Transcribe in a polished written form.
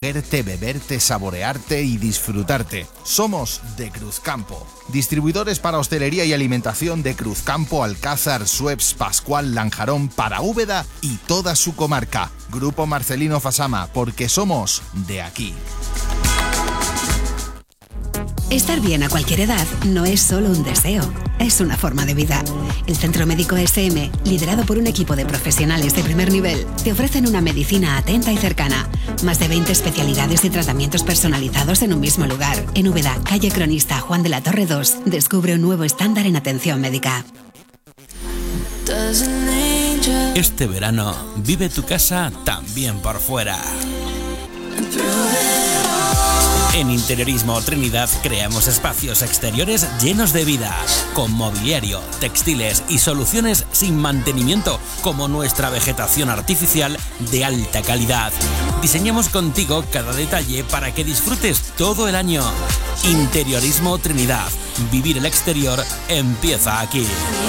verte, beberte, saborearte y disfrutarte. Somos de Cruzcampo. Distribuidores para hostelería y alimentación de Cruzcampo, Alcázar, Sueps, Pascual, Lanjarón, para Úbeda y toda su comarca. Grupo Marcelino Fasama, porque somos de aquí. Estar bien a cualquier edad no es solo un deseo, es una forma de vida. El Centro Médico SM, liderado por un equipo de profesionales de primer nivel, te ofrecen una medicina atenta y cercana. Más de 20 especialidades y tratamientos personalizados en un mismo lugar. En Úbeda, calle Cronista Juan de la Torre 2, descubre un nuevo estándar en atención médica. Este verano, vive tu casa también por fuera. En Interiorismo Trinidad creamos espacios exteriores llenos de vida, con mobiliario, textiles y soluciones sin mantenimiento, como nuestra vegetación artificial de alta calidad. Diseñamos contigo cada detalle para que disfrutes todo el año. Interiorismo Trinidad. Vivir el exterior empieza aquí.